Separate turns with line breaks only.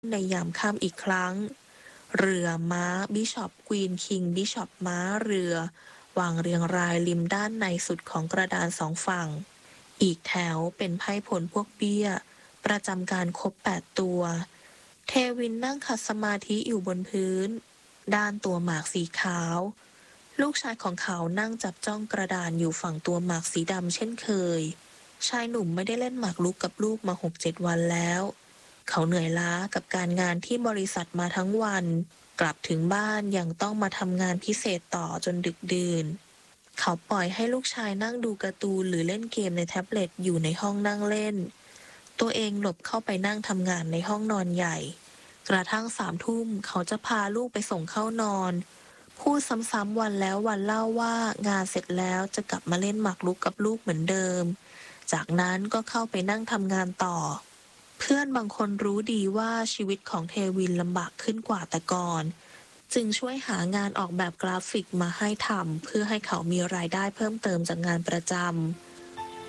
ในยามค่ำอีกครั้งเรือม้าบิชอปควีนคิงบิชอปม้าเรือวางเรียงรายริมด้านในสุดของกระดานสองฝั่งอีกแถวเป็นไพ่ผลพวกเบี้ยประจำการครบ8 ตัวเทวินนั่งขัดสมาธิอยู่บนพื้นด้านตัวหมากสีขาวลูกชายของเขานั่งจับจ้องกระดานอยู่ฝั่งตัวหมากสีดำเช่นเคยชายหนุ่มไม่ได้เล่นหมากรุกกับลูกมา6-7 วันแล้วเขาเหนื่อยล้ากับการงานที่บริษัทมาทั้งวันกลับถึงบ้านยังต้องมาทำงานพิเศษต่อจนดึกดื่นเขาปล่อยให้ลูกชายนั่งดูการ์ตูนหรือเล่นเกมในแท็บเล็ตอยู่ในห้องนั่งเล่นตัวเองหลบเข้าไปนั่งทำงานในห้องนอนใหญ่กระทั่ง3 ทุ่มเขาจะพาลูกไปส่งเข้านอนพูดซ้ำๆวันแล้ววันเล่าว่างานเสร็จแล้วจะกลับมาเล่นหมากรุกกับลูกเหมือนเดิมจากนั้นก็เข้าไปนั่งทำงานต่อเพื่อนบางคนรู้ดีว่าชีวิตของเทวินลำบากขึ้นกว่าแต่ก่อนจึงช่วยหางานออกแบบกราฟิกมาให้ทำเพื่อให้เขามีรายได้เพิ่มเติมจากงานประจ